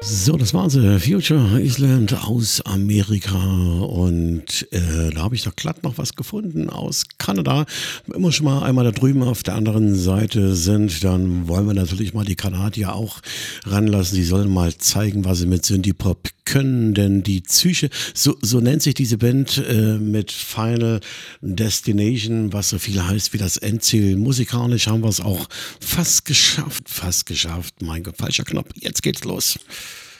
So, das war sie. Future Island aus Amerika. Und da habe ich doch glatt noch was gefunden aus Kanada. Wenn wir schon mal einmal da drüben auf der anderen Seite sind, dann wollen wir natürlich mal die Kanadier auch ranlassen. Die sollen mal zeigen, was sie mit Synthie-Pop können. Denn die Psyche, so nennt sich diese Band mit Final Destination, was so viel heißt wie das Endziel. Musikalisch haben wir es auch fast geschafft. Fast geschafft. Mein Gott, falscher Knopf. Jetzt geht's los.